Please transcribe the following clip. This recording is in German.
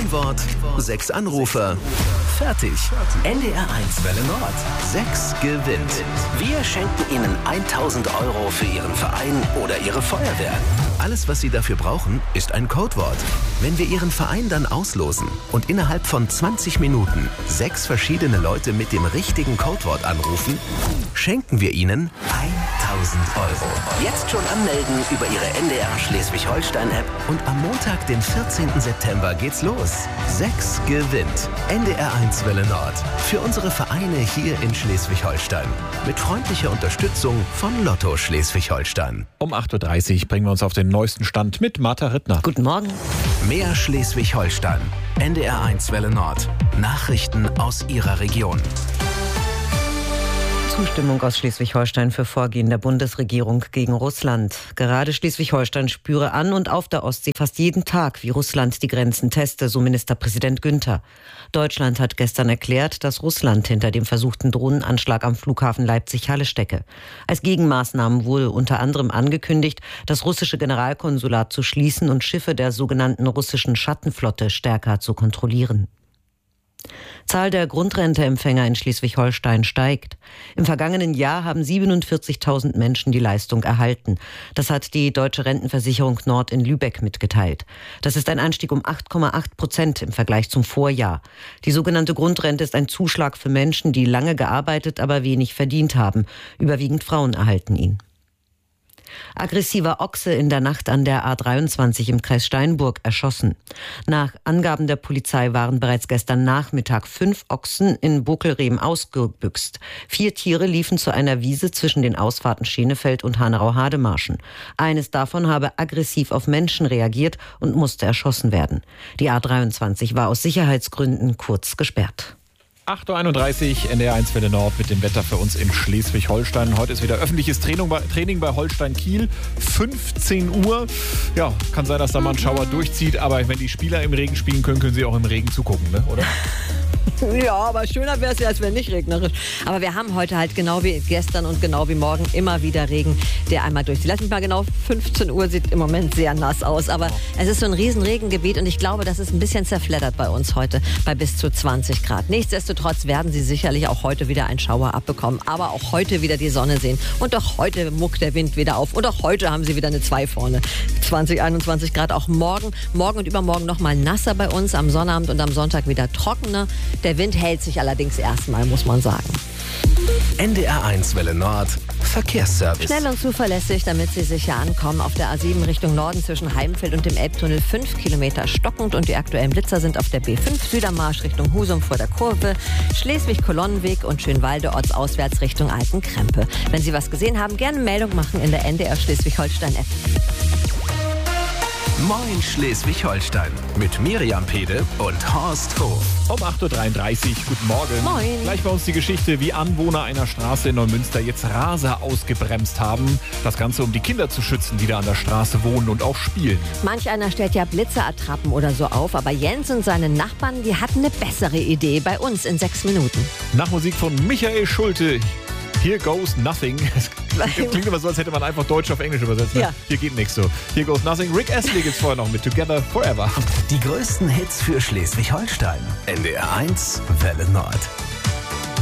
Wort, 6 Anrufer. Fertig. NDR1 Welle Nord. 6 gewinnt. Wir schenken Ihnen 1.000 € für Ihren Verein oder Ihre Feuerwehr. Alles, was Sie dafür brauchen, ist ein Codewort. Wenn wir Ihren Verein dann auslosen und innerhalb von 20 Minuten 6 verschiedene Leute mit dem richtigen Codewort anrufen, schenken wir Ihnen 1.000 €. Jetzt schon anmelden über Ihre NDR Schleswig-Holstein-App und am Montag, den 14. September geht's los. 6 gewinnt. NDR1 Welle Nord. Für unsere Vereine hier in Schleswig-Holstein. Mit freundlicher Unterstützung von Lotto Schleswig-Holstein. Um 8.30 Uhr bringen wir uns auf den neuesten Stand mit Martha Rittner. Guten Morgen. Mehr Schleswig-Holstein. NDR1 Welle Nord. Nachrichten aus Ihrer Region. Zustimmung aus Schleswig-Holstein für Vorgehen der Bundesregierung gegen Russland. Gerade Schleswig-Holstein spüre an und auf der Ostsee fast jeden Tag, wie Russland die Grenzen teste, so Ministerpräsident Günther. Deutschland hat gestern erklärt, dass Russland hinter dem versuchten Drohnenanschlag am Flughafen Leipzig-Halle stecke. Als Gegenmaßnahmen wurde unter anderem angekündigt, das russische Generalkonsulat zu schließen und Schiffe der sogenannten russischen Schattenflotte stärker zu kontrollieren. Zahl der Grundrenteempfänger in Schleswig-Holstein steigt. Im vergangenen Jahr haben 47.000 Menschen die Leistung erhalten. Das hat die Deutsche Rentenversicherung Nord in Lübeck mitgeteilt. Das ist ein Anstieg um 8,8% im Vergleich zum Vorjahr. Die sogenannte Grundrente ist ein Zuschlag für Menschen, die lange gearbeitet, aber wenig verdient haben. Überwiegend Frauen erhalten ihn. Aggressiver Ochse in der Nacht an der A23 im Kreis Steinburg erschossen. Nach Angaben der Polizei waren bereits gestern Nachmittag 5 Ochsen in Bokelrehm ausgebüxt. 4 Tiere liefen zu einer Wiese zwischen den Ausfahrten Schenefeld und Hanau-Hademarschen. Eines davon habe aggressiv auf Menschen reagiert und musste erschossen werden. Die A23 war aus Sicherheitsgründen kurz gesperrt. 8.31 Uhr, NDR1 Welle Nord mit dem Wetter für uns in Schleswig-Holstein. Heute ist wieder öffentliches Training bei Holstein Kiel. 15 Uhr. Ja, kann sein, dass da mal ein Schauer durchzieht, aber wenn die Spieler im Regen spielen können, können sie auch im Regen zugucken, ne? Oder? Ja, aber schöner wäre es ja, als wäre nicht regnerisch. Aber wir haben heute halt genau wie gestern und genau wie morgen immer wieder Regen, der einmal durchzieht. Lass mich mal genau, 15 Uhr sieht im Moment sehr nass aus. Aber es ist so ein riesen Regengebiet und ich glaube, das ist ein bisschen zerfleddert bei uns heute bei bis zu 20 Grad. Nichtsdestotrotz werden Sie sicherlich auch heute wieder einen Schauer abbekommen. Aber auch heute wieder die Sonne sehen. Und auch heute muckt der Wind wieder auf. Und auch heute haben Sie wieder eine 2 vorne. 20, 21 Grad. Auch morgen und übermorgen nochmal nasser bei uns. Am Sonnabend und am Sonntag wieder trockener. Der Wind hält sich allerdings erstmal, muss man sagen. NDR1 Welle Nord. Verkehrsservice. Schnell und zuverlässig, damit Sie sicher ankommen. Auf der A7 Richtung Norden zwischen Heimfeld und dem Elbtunnel 5 Kilometer stockend und die aktuellen Blitzer sind auf der B5 Südermarsch Richtung Husum vor der Kurve, Schleswig-Kolonnenweg und Schönwalde ortsauswärts Richtung Altenkrempe. Wenn Sie was gesehen haben, gerne Meldung machen in der NDR Schleswig-Holstein-App. Moin Schleswig-Holstein mit Miriam Pede und Horst Hof. Um 8.33 Uhr, guten Morgen. Moin. Gleich bei uns die Geschichte, wie Anwohner einer Straße in Neumünster jetzt Raser ausgebremst haben. Das Ganze, um die Kinder zu schützen, die da an der Straße wohnen und auch spielen. Manch einer stellt ja Blitzerattrappen oder so auf, aber Jens und seine Nachbarn, die hatten eine bessere Idee bei uns in 6 Minuten. Nach Musik von Michael Schulte. Here goes nothing. Es klingt immer so, als hätte man einfach Deutsch auf Englisch übersetzt. Ne? Ja. Hier geht nichts so. Here goes nothing. Rick Astley gibt's vorher noch mit Together Forever. Die größten Hits für Schleswig-Holstein. NDR1 Welle Nord.